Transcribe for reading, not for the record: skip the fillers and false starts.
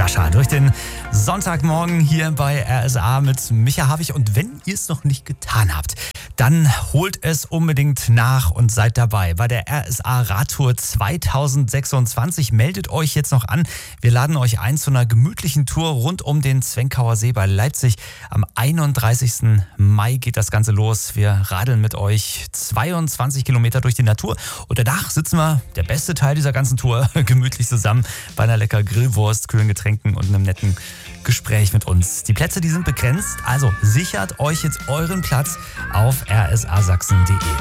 Sascha durch den Sonntagmorgen hier bei RSA mit Micha Havig. Und wenn ihr es noch nicht getan habt, dann holt es unbedingt nach und seid dabei bei der RSA Radtour 2026. Meldet euch jetzt noch an. Wir laden euch ein zu einer gemütlichen Tour rund um den Zwenkauer See bei Leipzig. Am 31. Mai geht das Ganze los. Wir radeln mit euch 22 Kilometer durch die Natur. Und danach sitzen wir, der beste Teil dieser ganzen Tour, gemütlich zusammen bei einer lecker Grillwurst, kühlen Getränken und einem netten Gespräch mit uns. Die Plätze, die sind begrenzt, also sichert euch jetzt euren Platz auf rsasachsen.de.